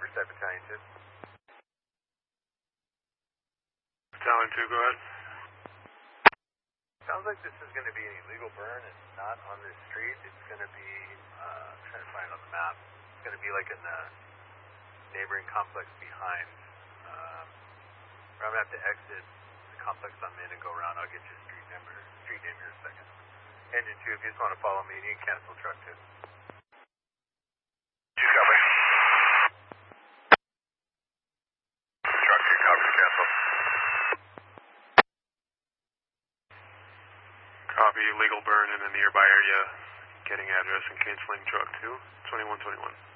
Riverside Battalion 2. Battalion 2, go ahead. Sounds like this is going to be an illegal burn. It's not on this street. It's going to be, I'm trying to find it on the map. It's going to be like in the neighboring complex behind. I'm going to have to exit the complex I'm in and go around. I'll get you a street name here in a second. Engine 2, if you just want to follow me, you can cancel truck 2. You copy. Truck 2, copy, cancel. Copy, legal burn in a nearby area, getting address and canceling truck 2, 2121.